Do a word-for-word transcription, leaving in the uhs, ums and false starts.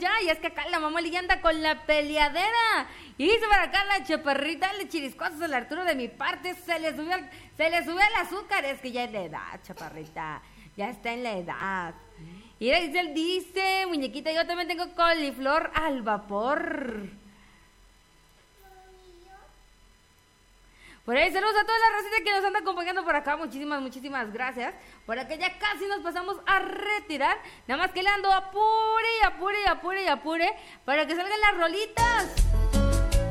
ya, y es que acá la mamá le anda con la peleadera. Y dice para acá la chaparrita, le chiriscosas al Arturo de mi parte, se le subió, el- se le subió el azúcar, es que ya es de edad, chaparrita, ya está en la edad. Y dice, él dice, muñequita, yo también tengo coliflor al vapor. Por ahí saludos a toda la racita que nos anda acompañando por acá. Muchísimas, muchísimas gracias. Por acá ya casi nos pasamos a retirar. Nada más que le ando apure y apure y apure y apure para que salgan las rolitas.